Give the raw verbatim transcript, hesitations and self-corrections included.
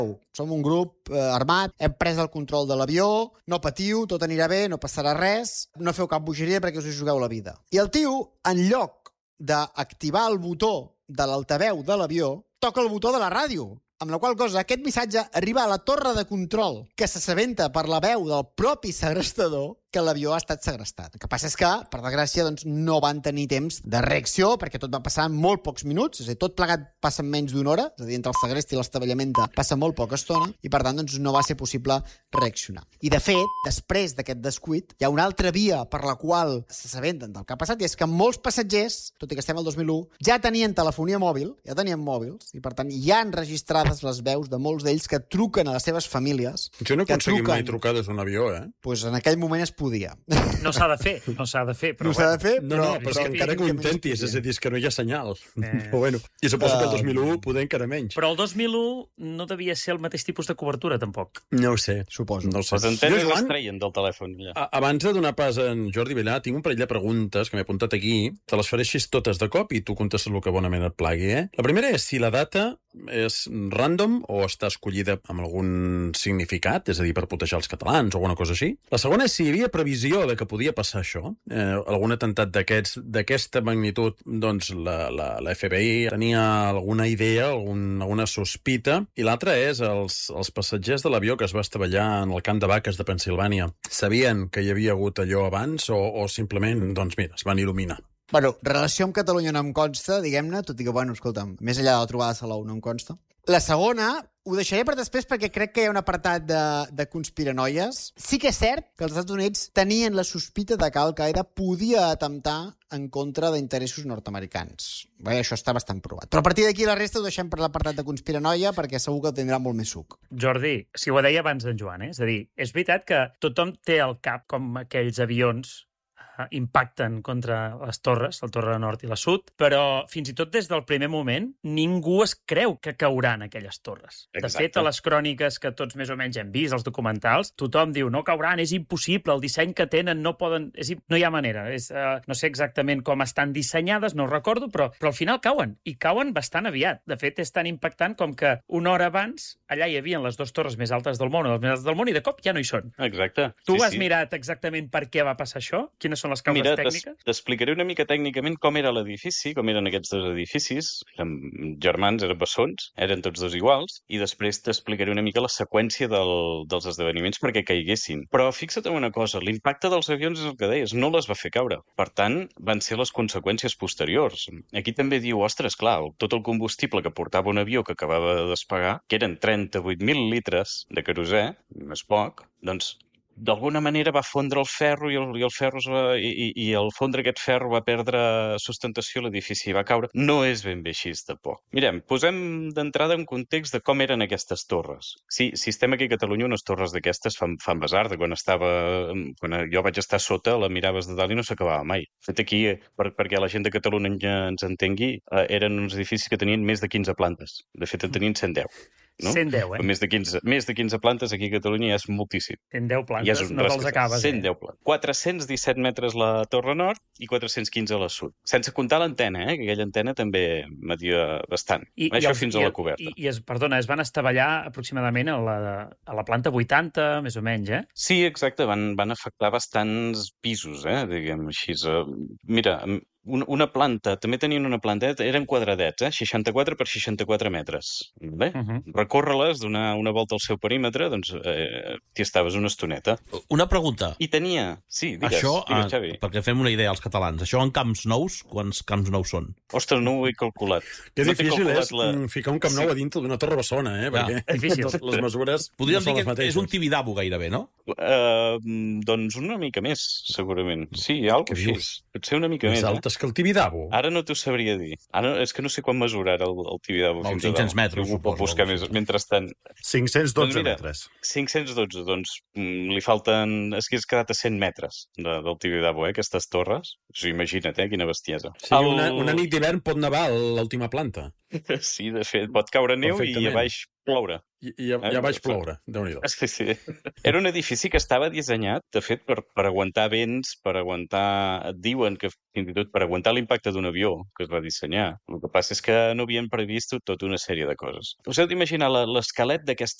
som un grup eh, armat, hem pres el control de l'avió, no patiu, tot anirà bé, no passarà res, no feu cap bogeria perquè us hi jugueu la vida. I el tio, en lloc d'activar el botó de l'altaveu de l'avió, toca el botó de la ràdio, amb la qual cosa aquest missatge arriba a la torre de control, que s'assabenta per la veu del propi segrestador que l'avió ha estat segrestat. El que passa és que, per desgràcia, doncs, no van tenir temps de reacció, perquè tot va passar en molt pocs minuts, és a dir, tot plegat passa en menys d'una hora, és a dir, entre el segrest i l'estabellamenta passa molt poca estona, i per tant doncs, no va ser possible reaccionar. I de fet, després d'aquest descuit, hi ha una altra via per la qual s'assabenten del que ha passat, i és que molts passatgers, tot i que estem al dos mil u, ja tenien telefonia mòbil, ja tenien mòbils, i per tant ja han registrades les veus de molts d'ells que truquen a les seves famílies. Jo no he aconseguit truquen... mai trucar des d'un avió, eh? Pues en aquell moment es podia. No s'ha de fer, no s'ha de fer. Però no s'ha de fer, no, però... no, però, però encara que ho intentis, és a dir, és que no hi ha senyal. Eh... Però bueno, i suposo que el dos mil u poder encara menys. Però el dos mil u no devia ser el mateix tipus de cobertura, tampoc. No ho sé. Suposo. No ho sé. Les antenes jo, Joan, es treien del telèfon. Ja. Abans de donar pas a en Jordi Vellà, tinc un parell de preguntes que m'he apuntat aquí. Te les faré així totes de cop i tu contestes el que bonament et plagui, eh? La primera és si la data és random o està escollida amb algun significat, és a dir, per proteger els catalans o alguna cosa així. La segona és si hi havia previsió de que podia passar això. Eh, algun atemptat d'aquests d'aquesta magnitud, doncs la, la, la F B I tenia alguna idea, algun, alguna sospita. I l'altra és els, els passatgers de l'avió que es va estavellar en el camp de vaques de Pennsilvània. Sabien que hi havia hagut allò abans o, o simplement, doncs mira, es van il·luminar? Bueno, relació amb Catalunya no em consta, diguem-ne, tot i que, bueno, escolta'm, més enllà de la trobada de Salou no em consta. La segona, ho deixaré per després perquè crec que hi ha un apartat de, de conspiranoies. Sí que és cert que els Estats Units tenien la sospita de que Al-Qaeda podia atemptar en contra d'interessos nord-americans. Bé, això està bastant provat. Però a partir d'aquí la resta ho deixem per l'apartat de conspiranoia perquè segur que tindrà molt més suc. Jordi, si ho deia abans d'en Joan, eh? És a dir, és veritat que tothom té al cap com aquells avions impacten contra les torres, la torre nord i la sud, però fins i tot des del primer moment ningú es creu que cauran aquelles torres. De Exacte. fet, a les cròniques que tots més o menys hem vist, els documentals, tothom diu no cauran, és impossible, el disseny que tenen no poden... És, no hi ha manera. És, uh, no sé exactament com estan dissenyades, no ho recordo, però, però al final cauen, i cauen bastant aviat. De fet, és tan impactant com que una hora abans allà hi havia les dues torres més altes del món, o les més altes del món, i de cop ja no hi són. Exacte. Tu sí, has sí. mirat exactament per què va passar això? Quines són les causes Mira, tècniques? t'explicaré una mica tècnicament com era l'edifici, com eren aquests dos edificis. Eren germans, eren bessons, eren tots dos iguals, i després t'explicaré una mica la seqüència del, dels esdeveniments perquè caiguessin. Però fixa't en una cosa, l'impacte dels avions és el que deies, no les va fer caure. Per tant, van ser les conseqüències posteriors. Aquí també diu, ostres, clar, tot el combustible que portava un avió que acabava de despegar, que eren trenta-vuit mil litres de querosè, més poc, doncs d'alguna manera va fondre el ferro i el, i el ferro es va, i, i el fondre aquest ferro va perdre sustentació, l'edifici va caure. No és ben bé així, tampoc. Mirem, posem d'entrada un context de com eren aquestes torres. Sí, si estem aquí a Catalunya, unes torres d'aquestes fan, fan besar, de quan estava... Quan jo vaig estar sota, la miraves de dalt i no s'acabava mai. De fet, aquí, per, perquè la gent de Catalunya ens entengui, eh, eren uns edificis que tenien més de quinze plantes. De fet, en tenien cent deu. No? cent deu, eh? Més de, quinze, més de quinze plantes aquí a Catalunya ja és moltíssim. cent deu plantes, Ja és un no te'ls rascacel. acabes. cent deu plantes. quatre-cents disset metres la torre nord i quatre-cents quinze a la sud. Sense comptar l'antena, eh? que aquella antena també media bastant. I, Això i els, fins i, a la coberta. I, i es, perdona, es van estavellar aproximadament a la, a la planta vuitanta, més o menys, eh? Sí, exacte, van, van afectar bastants pisos, eh? diguem així. Mira, una, una planta, també tenien una planta, eren quadradets, eh? seixanta-quatre per seixanta-quatre metres. Bé? Uh -huh. Recórrer-les, donar una volta al seu perímetre, doncs eh, t'hi estaves una estoneta. Una pregunta. I tenia... Sí, digues, això, digues, ah, Xavi. perquè fem una idea als catalans. Això en camps nous, quants camps nous són? Ostres, no ho he calculat. Que no difícil és la... ficar un Camp Nou sí. a dintre d'una torre bessona, eh? Ja. Perquè Difícil. les, les mesures Podríem no són dir les que mateixes. és un Tibidabo gairebé, no? Uh, doncs una mica més, segurament. Sí, alguna cosa així. Potser una mica més. més, altes eh? que el Tibidabo. Ara no t'ho sabria dir. Ara és que no sé quan mesurar el, el Tibidabo. Val, cinc-cents metres, ho puc buscar més, mentrestant. cinc-cents dotze doncs mira, metres. cinc-cents dotze, doncs mm, li falten... És que has quedat a cent metres de, del Tibidabo, eh, aquestes torres. O sigui, imagina't, eh, quina bestiesa. Sí, el... una, una nit d'hivern pot nevar a l'última planta. Sí, de fet, pot caure neu i a baix ploure. I, i ja, ja vaig ploure, Déu-n'hi-do. Sí, sí. Era un edifici que estava dissenyat, de fet, per, per aguantar vents, per aguantar... Et diuen que fins i tot per aguantar l'impacte d'un avió que es va dissenyar. El que passa és que no havien previst tota una sèrie de coses. Us heu d'imaginar l'esquelet d'aquesta